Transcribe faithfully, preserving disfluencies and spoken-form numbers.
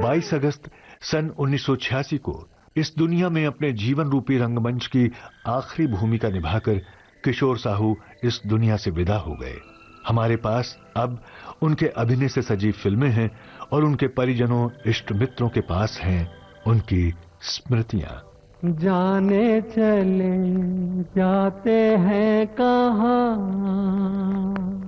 बाईस अगस्त सन उन्नीस सौ छियासी को इस दुनिया में अपने जीवन रूपी रंगमंच की आखिरी भूमिका निभाकर किशोर साहू इस दुनिया से विदा हो गए। हमारे पास अब उनके अभिनय से सजी फिल्में हैं और उनके परिजनों इष्ट मित्रों के पास हैं उनकी स्मृतियां। जाने चले जाते हैं कहाँ